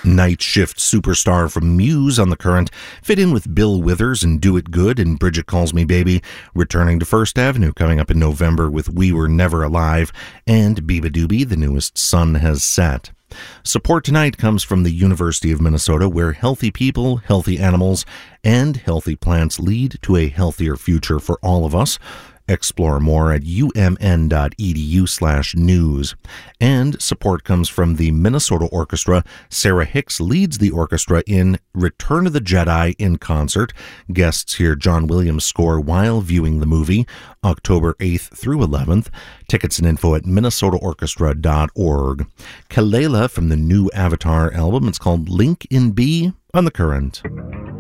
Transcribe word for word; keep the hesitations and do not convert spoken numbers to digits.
Night Shift superstar from Muse on The Current fit in with Bill Withers and Do It Good and Bridget Calls Me Baby, returning to First Avenue coming up in November with We Were Never Alive, and Biba Doobie, The Newest Sun Has Set. Support tonight comes from the University of Minnesota, where healthy people, healthy animals, and healthy plants lead to a healthier future for all of us. Explore more at umn.edu slash news. And support comes from the Minnesota Orchestra. Sarah Hicks leads the orchestra in Return of the Jedi in concert. Guests hear John Williams' score while viewing the movie, October eighth through eleventh. Tickets and info at minnesota orchestra dot org. Kelela from the new Avatar album. It's called Link in B on The Current.